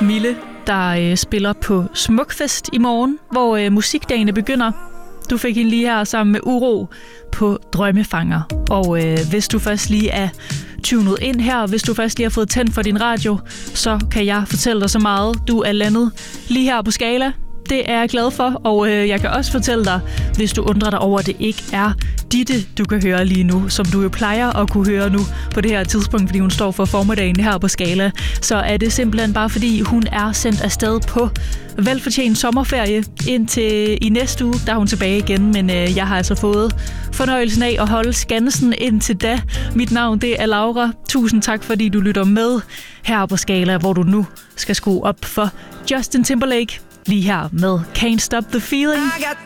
Camille, der spiller på Smukfest i morgen, hvor musikdagene begynder. Du fik hende lige her sammen med Uro på Drømmefanger. Og hvis du først lige er tunet ind her, hvis du først lige har fået tændt for din radio, så kan jeg fortælle dig så meget. Du er landet lige her på Skala. Det er jeg glad for, og jeg kan også fortælle dig, hvis du undrer dig over, at det ikke er Ditte, du kan høre lige nu, som du jo plejer at kunne høre nu på det her tidspunkt, fordi hun står for formiddagen her på Skala, så er det simpelthen bare fordi, hun er sendt afsted på velfortjent sommerferie. Indtil i næste uge, der er hun tilbage igen, men jeg har altså fået fornøjelsen af at holde skansen indtil da. Mit navn, det er Laura. Tusind tak, fordi du lytter med her på Skala, hvor du nu skal skrue op for Justin Timberlake. Lige her med Can't Stop the Feeling.